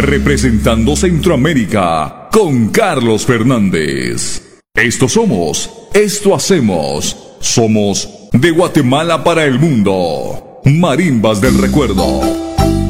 representando Centroamérica con Carlos Fernández. Esto somos, esto hacemos, somos de Guatemala para el mundo. Marimbas del Recuerdo.